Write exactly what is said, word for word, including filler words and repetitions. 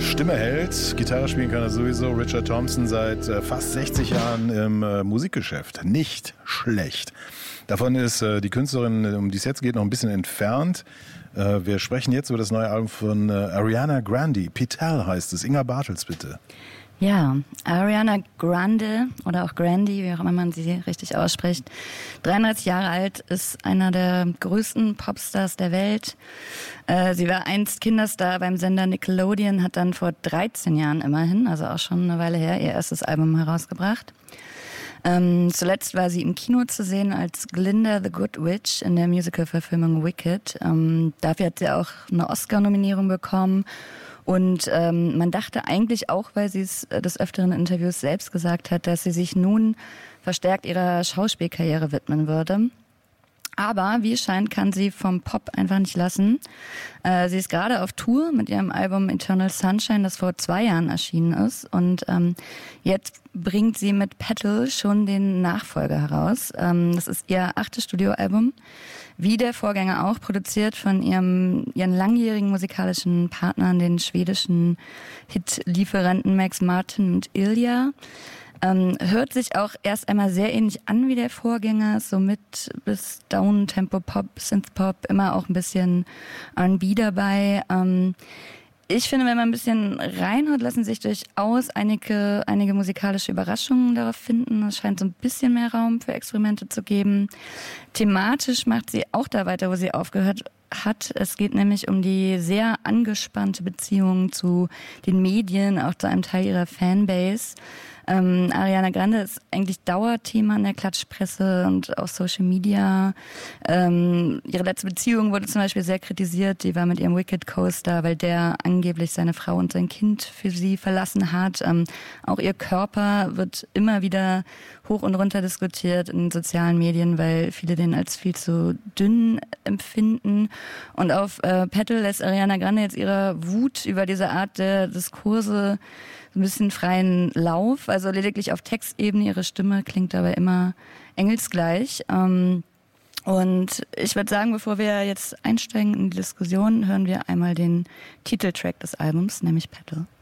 Stimme hält. Gitarre spielen kann er sowieso. Richard Thompson seit äh, fast sechzig Jahren im äh, Musikgeschäft. Nicht schlecht. Davon ist äh, die Künstlerin, um die es jetzt geht, noch ein bisschen entfernt. Äh, wir sprechen jetzt über das neue Album von äh, Ariana Grande. Petal heißt es. Inga Bartels, bitte. Ja, Ariana Grande oder auch Grande, wie auch immer man sie richtig ausspricht, dreiunddreißig Jahre alt, ist einer der größten Popstars der Welt. Äh, sie war einst Kinderstar beim Sender Nickelodeon, hat dann vor dreizehn Jahren immerhin, also auch schon eine Weile her, ihr erstes Album herausgebracht. Ähm, zuletzt war sie im Kino zu sehen als Glinda the Good Witch in der Musical-Verfilmung Wicked. Ähm, dafür hat sie auch eine Oscar-Nominierung bekommen. Und ähm, man dachte eigentlich auch, weil sie es des öfteren Interviews selbst gesagt hat, dass sie sich nun verstärkt ihrer Schauspielkarriere widmen würde. Aber wie es scheint, kann sie vom Pop einfach nicht lassen. Äh, sie ist gerade auf Tour mit ihrem Album Eternal Sunshine, das vor zwei Jahren erschienen ist. Und ähm, jetzt bringt sie mit Petal schon den Nachfolger heraus. Ähm, das ist ihr achtes Studioalbum. Wie der Vorgänger auch, produziert von ihrem, ihren langjährigen musikalischen Partnern, den schwedischen Hitlieferanten Max Martin und Ilja. Ähm, hört sich auch erst einmal sehr ähnlich an wie der Vorgänger, so mit bis Down-Tempo-Pop, Synth-Pop, immer auch ein bisschen R and B dabei. Ähm, ich finde, wenn man ein bisschen reinhört, lassen sich durchaus einige, einige musikalische Überraschungen darauf finden. Es scheint so ein bisschen mehr Raum für Experimente zu geben. Thematisch macht sie auch da weiter, wo sie aufgehört hat. Es geht nämlich um die sehr angespannte Beziehung zu den Medien, auch zu einem Teil ihrer Fanbase. Ähm, Ariana Grande ist eigentlich Dauerthema in der Klatschpresse und auf Social Media. Ähm, ihre letzte Beziehung wurde zum Beispiel sehr kritisiert. Die war mit ihrem Wicked-Co-Star, weil der angeblich seine Frau und sein Kind für sie verlassen hat. Ähm, auch ihr Körper wird immer wieder hoch und runter diskutiert in den sozialen Medien, weil viele den als viel zu dünn empfinden. Und auf äh, Petal lässt Ariana Grande jetzt ihrer Wut über diese Art der Diskurse ein bisschen freien Lauf, also lediglich auf Textebene. Ihre Stimme klingt dabei immer engelsgleich. Ähm, und ich würde sagen, bevor wir jetzt einsteigen in die Diskussion, hören wir einmal den Titeltrack des Albums, nämlich Petal.